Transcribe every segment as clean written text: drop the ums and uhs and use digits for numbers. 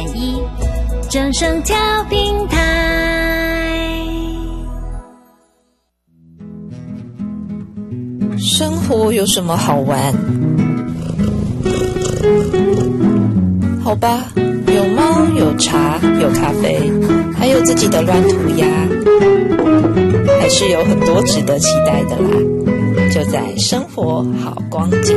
1正声调频台。 生活有什么好玩？好吧，有猫，有茶，有咖啡，还有自己的乱涂鸦，还是有很多值得期待的啦。就在生活好光景。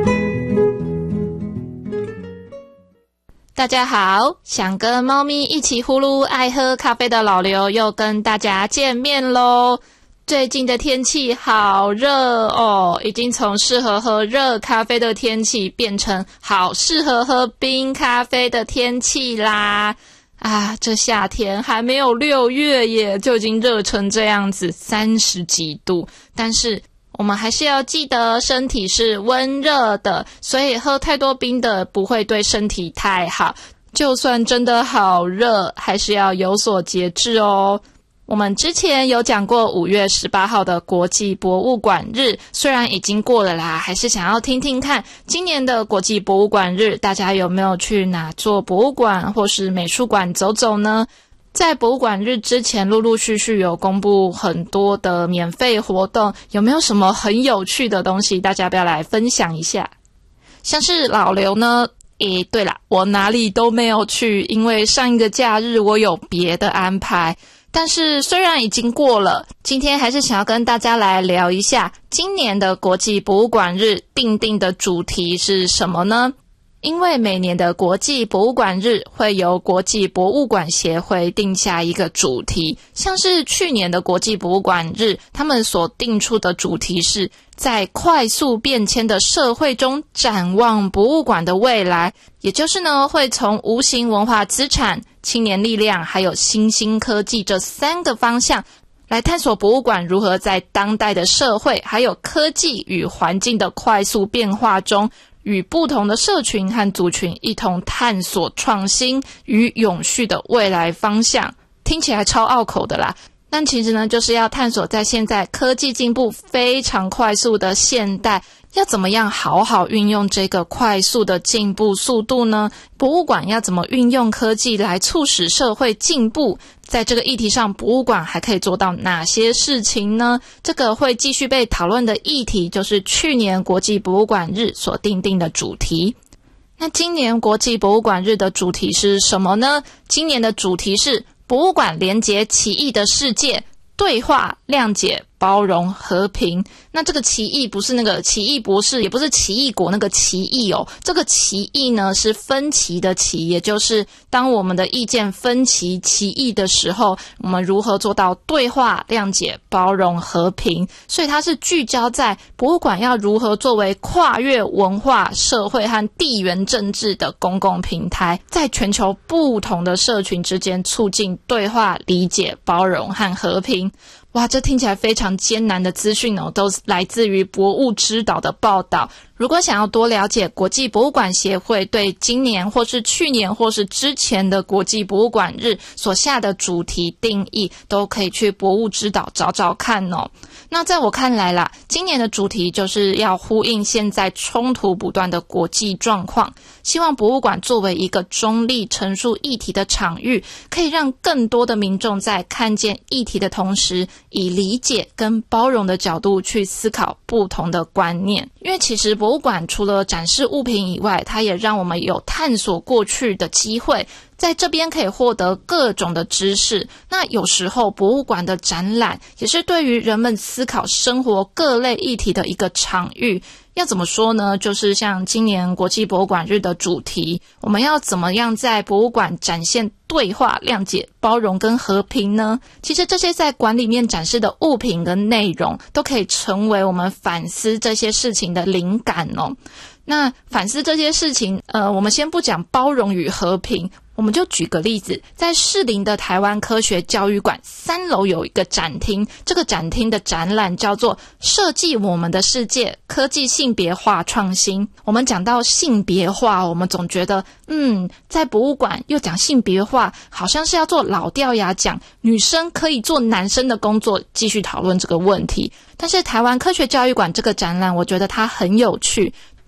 大家好，想跟猫咪一起呼噜爱喝咖啡的老刘又跟大家见面咯。最近的天气好热哦，已经从适合喝热咖啡的天气变成好适合喝冰咖啡的天气啦。这夏天还没有6月耶，就已经热成这样子，30几度。但是我们还是要记得身体是温热的，所以喝太多冰的不会对身体太好。就算真的好热，还是要有所节制哦。我们之前有讲过5月18号的国际博物馆日，虽然已经过了啦，还是想要听听看今年的国际博物馆日，大家有没有去哪座博物馆或是美术馆走走呢？在博物馆日之前，陆陆续续有公布很多的免费活动，有没有什么很有趣的东西？大家不要来分享一下。像是老刘呢，对啦，我哪里都没有去，因为上一个假日我有别的安排。但是虽然已经过了，今天还是想要跟大家来聊一下今年的国际博物馆日定定的主题是什么呢？因为每年的国际博物馆日会由国际博物馆协会定下一个主题，像是去年的国际博物馆日，他们所定出的主题是在快速变迁的社会中展望博物馆的未来，也就是呢，会从无形文化资产、青年力量还有新兴科技这3个方向来探索博物馆如何在当代的社会还有科技与环境的快速变化中，与不同的社群和族群一同探索创新与永续的未来方向。听起来超拗口的啦，但其实呢，就是要探索在现在科技进步非常快速的现代，要怎么样好好运用这个快速的进步速度呢？博物馆要怎么运用科技来促使社会进步？在这个议题上，博物馆还可以做到哪些事情呢？这个会继续被讨论的议题，就是去年国际博物馆日所定定的主题。那今年国际博物馆日的主题是什么呢？今年的主题是博物馆连结奇异的世界，对话、谅解、包容、和平。那这个奇异不是那个奇异博士，也不是奇异果那个奇异哦，这个奇异呢是分歧的歧，也就是当我们的意见分歧、歧异的时候，我们如何做到对话、谅解、包容、和平。所以它是聚焦在博物馆要如何作为跨越文化、社会和地缘政治的公共平台，在全球不同的社群之间促进对话、理解、包容和和平。哇，这听起来非常艰难的资讯哦，都来自于博物之岛的报道。如果想要多了解国际博物馆协会对今年或是去年或是之前的国际博物馆日所下的主题定义，都可以去博物之岛找找看哦。那在我看来啦，今年的主题就是要呼应现在冲突不断的国际状况，希望博物馆作为一个中立陈述议题的场域，可以让更多的民众在看见议题的同时，以理解跟包容的角度去思考不同的观念。因为其实博物馆除了展示物品以外，它也让我们有探索过去的机会，在这边可以获得各种的知识。那有时候博物馆的展览也是对于人们思考生活各类议题的一个场域。要怎么说呢？就是像今年国际博物馆日的主题，我们要怎么样在博物馆展现对话、谅解、包容跟和平呢？其实这些在馆里面展示的物品跟内容，都可以成为我们反思这些事情的灵感哦。那反思这些事情，我们先不讲包容与和平，我们就举个例子，在士林的台湾科学教育馆3楼有一个展厅，这个展厅的展览叫做设计我们的世界，科技性别化创新。我们讲到性别化，我们总觉得在博物馆又讲性别化，好像是要做老掉牙，讲女生可以做男生的工作，继续讨论这个问题。但是台湾科学教育馆这个展览，我觉得它很有趣，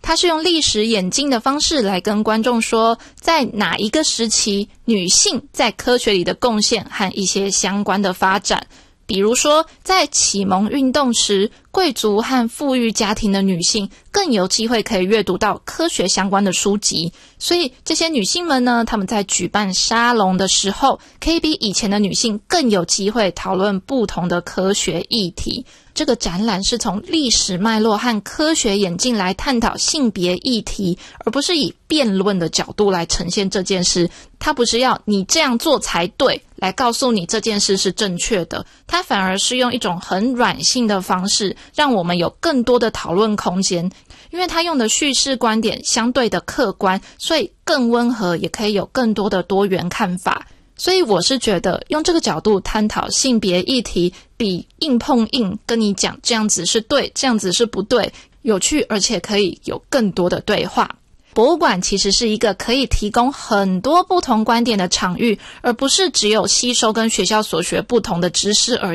它是用历史演进的方式来跟观众说，在哪一个时期，女性在科学里的贡献和一些相关的发展。比如说，在启蒙运动时，贵族和富裕家庭的女性更有机会可以阅读到科学相关的书籍，所以这些女性们呢，她们在举办沙龙的时候，可以比以前的女性更有机会讨论不同的科学议题。这个展览是从历史脉络和科学演进来探讨性别议题，而不是以辩论的角度来呈现这件事。它不是要你这样做才对来告诉你这件事是正确的，它反而是用一种很软性的方式，让我们有更多的讨论空间。因为它用的叙事观点相对的客观，所以更温和，也可以有更多的多元看法。所以我是觉得用这个角度探讨性别议题，比硬碰硬跟你讲这样子是对，这样子是不对，有趣，而且可以有更多的对话。博物馆其实是一个可以提供很多不同观点的场域，而不是只有吸收跟学校所学不同的知识而已。